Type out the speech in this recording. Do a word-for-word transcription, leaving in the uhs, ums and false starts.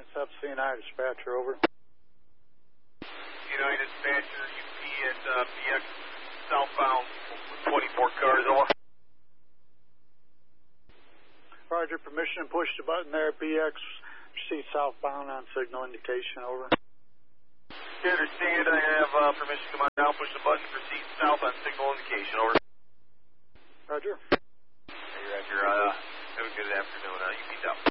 S F C and I dispatcher, over. United dispatcher, U P at uh, B X southbound, twenty-four cars, over. Roger, permission to push the button there, B X, proceed southbound on signal indication, over. Okay, understand, I have uh, permission to come on now, push the button, proceed south on signal indication, over. Roger. Hey, Roger, uh, have a good afternoon, uh, U P south.